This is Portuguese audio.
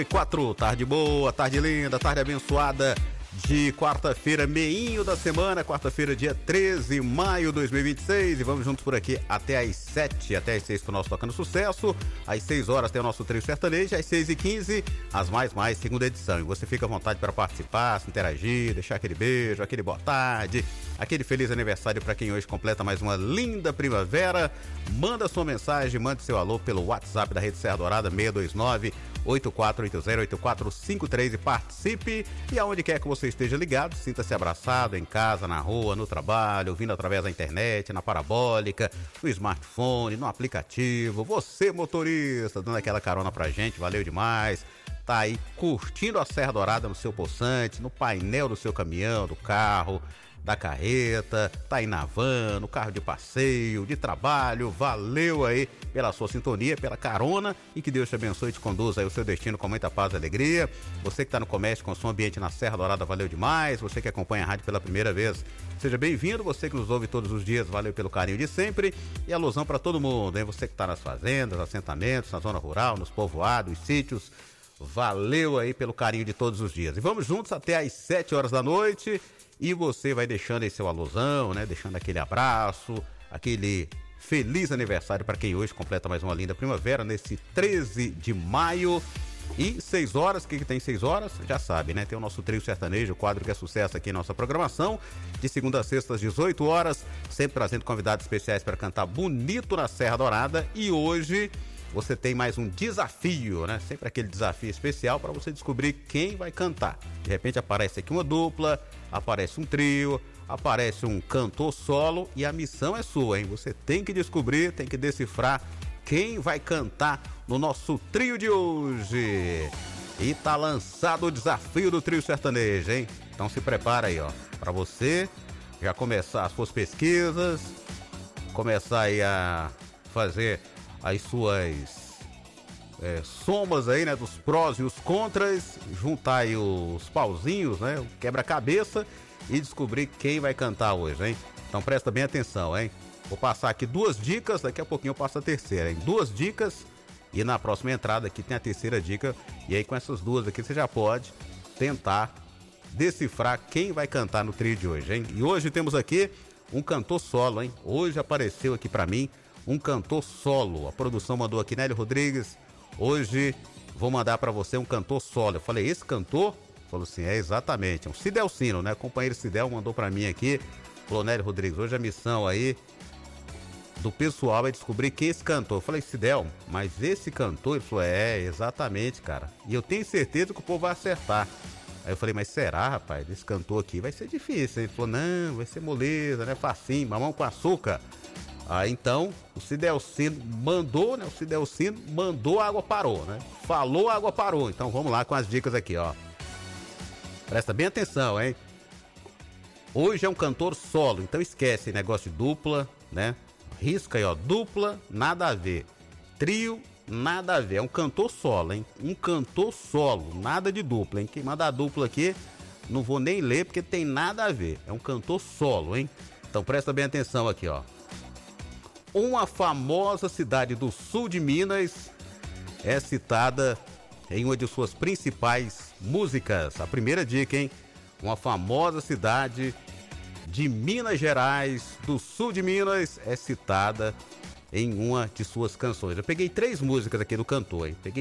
4, tarde boa, tarde linda, tarde abençoada de quarta-feira, meinho da semana, quarta-feira, dia 13 de maio de 2026, e vamos juntos por aqui até às 7, até às 6 com o nosso Tocando Sucesso. Às 6 horas tem o nosso trio sertanejo, às 6h15 as mais, segunda edição, e você fica à vontade para participar, se interagir, deixar aquele beijo, aquele boa tarde, aquele feliz aniversário para quem hoje completa mais uma linda primavera. Manda sua mensagem, mande seu alô pelo WhatsApp da Rede Serra Dourada, 629 84808453, e participe. E aonde quer que você esteja ligado, sinta-se abraçado, em casa, na rua, no trabalho, ouvindo através da internet, na parabólica, no smartphone, no aplicativo. Você, motorista, dando aquela carona pra gente, valeu demais. Tá aí curtindo a Serra Dourada no seu poçante, no painel do seu caminhão, do carro, da carreta, tá aí na van, no carro de passeio, de trabalho. Valeu aí pela sua sintonia, pela carona, e que Deus te abençoe e te conduza aí o seu destino com muita paz e alegria. Você que tá no comércio com o som ambiente na Serra Dourada, valeu demais. Você que acompanha a rádio pela primeira vez, seja bem-vindo. Você que nos ouve todos os dias, valeu pelo carinho de sempre. E alusão para todo mundo, hein? Você que tá nas fazendas, assentamentos, na zona rural, nos povoados, sítios, valeu aí pelo carinho de todos os dias. E vamos juntos até às 7 horas da noite. E você vai deixando aí seu alusão, né? Deixando aquele abraço, aquele feliz aniversário para quem hoje completa mais uma linda primavera, nesse 13 de maio. E 6 horas, o que tem 6 horas? Já sabe, né? Tem o nosso trio sertanejo, o quadro que é sucesso aqui em nossa programação, de segunda a sexta às 18 horas, sempre trazendo convidados especiais para cantar bonito na Serra Dourada. E hoje você tem mais um desafio, né? Sempre aquele desafio especial para você descobrir quem vai cantar. De repente aparece aqui uma dupla, aparece um trio, aparece um cantor solo, e a missão é sua, hein? Você tem que descobrir, tem que decifrar quem vai cantar no nosso trio de hoje. E tá lançado o desafio do trio sertanejo, hein? Então se prepara aí, ó, para você já começar as suas pesquisas, começar aí a fazer as suas somas aí, né, dos prós e os contras, juntar aí os pauzinhos, né, o quebra-cabeça, e descobrir quem vai cantar hoje, hein? Então presta bem atenção, hein? Vou passar aqui 2 dicas, daqui a pouquinho eu passo a terceira, hein? 2 dicas, e na próxima entrada aqui tem a terceira dica, e aí com essas 2 aqui você já pode tentar decifrar quem vai cantar no trio de hoje, hein? E hoje temos aqui um cantor solo, hein? Hoje apareceu aqui pra mim um cantor solo. A produção mandou aqui, Nélio Rodrigues, hoje vou mandar pra você um cantor solo. Eu falei, esse cantor? Falou assim, exatamente, é um Cidelcino, né? O companheiro Cidel mandou pra mim aqui, falou, Nélio Rodrigues, hoje a missão aí do pessoal é descobrir quem é esse cantor. Eu falei, Cidel, mas esse cantor? Ele falou, exatamente, cara, e eu tenho certeza que o povo vai acertar. Aí eu falei, mas será, rapaz, esse cantor aqui vai ser difícil. Ele falou, não, vai ser moleza, né, facinho, mamão com açúcar. Então, o Cidelcino mandou, né? O Cidelcino mandou, a água parou, né? Falou, a água parou. Então, vamos lá com as dicas aqui, ó. Presta bem atenção, hein? Hoje é um cantor solo, então esquece negócio de dupla, né? Risca aí, ó. Dupla, nada a ver. Trio, nada a ver. É um cantor solo, hein? Um cantor solo, nada de dupla, hein? Quem manda a dupla aqui, não vou nem ler porque tem nada a ver. É um cantor solo, hein? Então, presta bem atenção aqui, ó. Uma famosa cidade do sul de Minas é citada em uma de suas principais músicas. A primeira dica, hein? Uma famosa cidade de Minas Gerais, do sul de Minas, é citada em uma de suas canções. Eu peguei 3 músicas aqui do cantor, hein? Peguei